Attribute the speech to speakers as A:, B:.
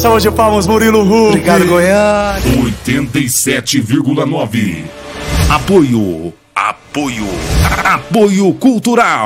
A: Salva de palmas, Murilo Huck.
B: Obrigado, Goiânia.
C: 87,9. Apoio Cultural.